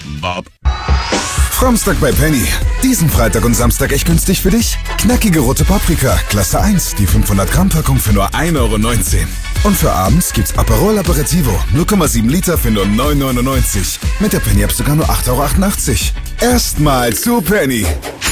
Bob. Framstag bei Penny. Diesen Freitag und Samstag echt günstig für dich? Knackige rote Paprika, Klasse 1, die 500 Gramm Packung für nur 1,19 Euro. Und für abends gibt's Aperol Aperitivo, 0,7 Liter für nur 9,99 €. Mit der Penny App sogar nur 8,88 €. Erstmal zu Penny.